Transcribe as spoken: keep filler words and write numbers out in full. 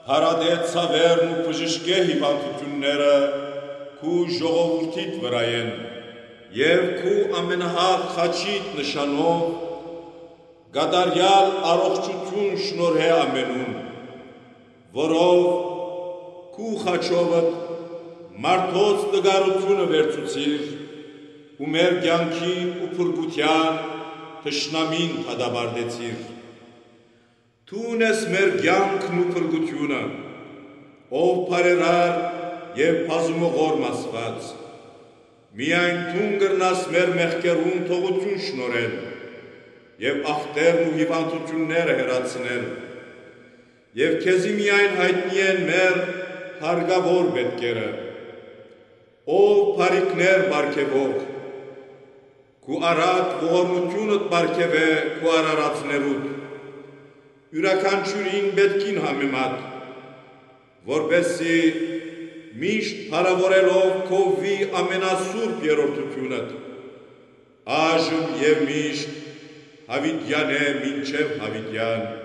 հարադետ ցավերն ու բժշկե հիվանդությունները քու ժողովուրդիդ վրա են եւ քու ամենահաղ խաչիդ նշանով գադարյալ առողջություն շնորհե ամենուն, որով քու խաչովդ մարդոց տգարությունը վերցուցիր ու մեր կյանքին ու փրկության թշնամին թադաբարդեցիր։ Թուն ես մեր կյանքն ու փրկությունը, ով բարերար եւ բազումողոր մասված, միայն թուն կրնաս մեր մեղքերուն թողություն շնորհել եւ ախտերն ու հիվանդությունները հեռացնել, եւ քեզի միայն հայտնի են մեր հարգավոր պետքերը, ով բարիքներ բարգեւող, քու արատ ողորմությունդ բարգեւե քու արարածներուդ, յուրաքանչյուրին պետքին համեմատ, որպեսզի միշտ փառավորելով քո վի ամենասուրբ երրորդությունդ, այժմ եւ միշտ Հավիտյան է մինչև հավիտյան։